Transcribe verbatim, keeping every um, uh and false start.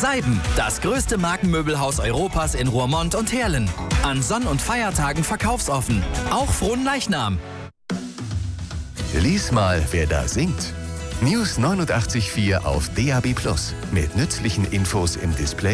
Seiben, das größte Markenmöbelhaus Europas in Roermond und Heerlen. An Sonn- und Feiertagen verkaufsoffen. Auch frohen Leichnam. Lies mal, wer da singt. News neunundachtzig Komma vier auf D A B plus. Mit nützlichen Infos im Display